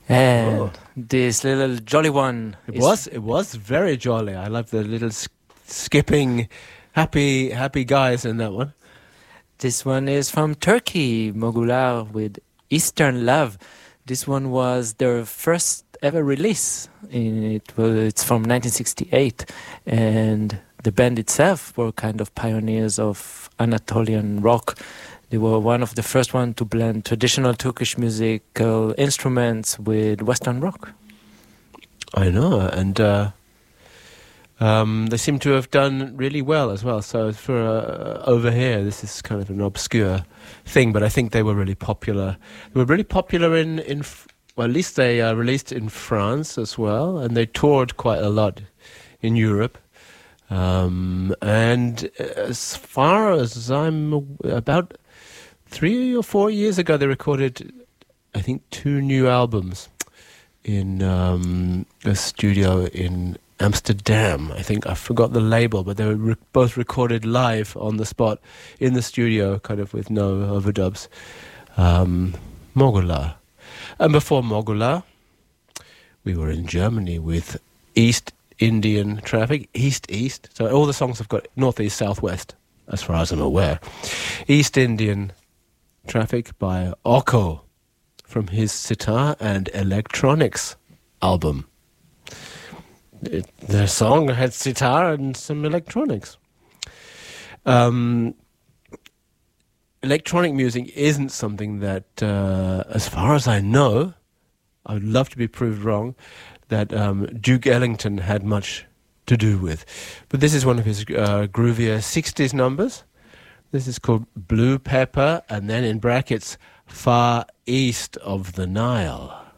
And this little jolly one. It was very jolly. I love the little skipping, happy guys in that one. This one is from Turkey, Mogular with Eastern Love. This one was their first ever release. It's from 1968, and the band itself were kind of pioneers of Anatolian rock. They were one of the first ones to blend traditional Turkish musical instruments with Western rock. I know, and they seem to have done really well as well. So for over here, this is kind of an obscure thing, but I think they were really popular. They were really popular in well, at least they released in France as well, and they toured quite a lot in Europe. And as far as I'm about 3 or 4 years ago, they recorded, I think, 2 new albums in a studio in Amsterdam. I think I forgot the label, but they were both recorded live on the spot in the studio, kind of with no overdubs. Mogular. And before Mogular, we were in Germany with East Indian Traffic, East. So all the songs have got Northeast, Southwest, as far as I'm aware. East Indian Traffic by Oko from his Sitar and Electronics album. Their song had sitar and some electronics. Electronic music isn't something that, as far as I know, I would love to be proved wrong, that Duke Ellington had much to do with. But this is one of his groovier 60s numbers. This is called Blue Pepper, and then in brackets, Far East of the Nile.